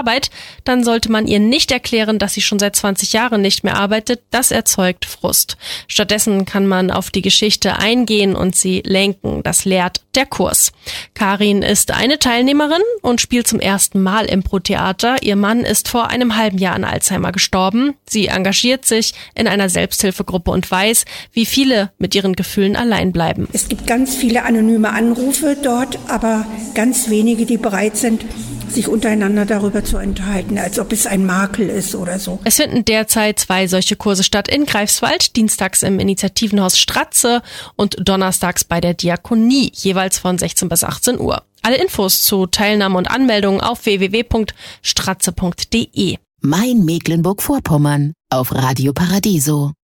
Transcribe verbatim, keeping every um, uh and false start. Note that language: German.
Arbeit, dann sollte man ihr nicht erklären, dass sie schon seit zwanzig Jahren nicht mehr arbeitet. Das erzeugt Frust. Stattdessen kann man auf die Geschichte eingehen und sie lenken. Das lehrt der Kurs. Karin ist eine Teilnehmerin und spielt zum ersten Mal Impro-Theater. Ihr Mann ist vor einem halben Jahr an Alzheimer gestorben. Sie engagiert sich in einer Selbsthilfegruppe und weiß, wie viele mit ihren Gefühlen allein bleiben. Es gibt ganz viele anonyme Anrufe dort, aber ganz wenige, die bereit sind, sich untereinander darüber zu unterhalten, als ob es ein Makel ist oder so. Es finden derzeit zwei solche Kurse statt in Greifswald, dienstags im Initiativenhaus Stratze und donnerstags bei der Diakonie, jeweils von sechzehn bis achtzehn Uhr. Alle Infos zu Teilnahme und Anmeldung auf w w w punkt stratze punkt d e. Mein Mecklenburg-Vorpommern auf Radio Paradiso.